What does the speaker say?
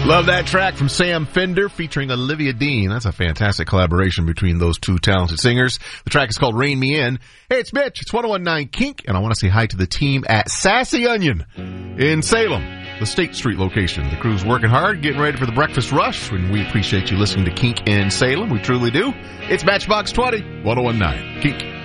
Love that track from Sam Fender featuring Olivia Dean. That's a fantastic collaboration between those two talented singers. The track is called Rain Me In. Hey, it's Mitch. It's 1019 Kink, and I want to say hi to the team at Sassy Onion in Salem, the State Street location. The crew's working hard, getting ready for the breakfast rush, and we appreciate you listening to Kink in Salem. We truly do. It's Matchbox 20, 1019 Kink.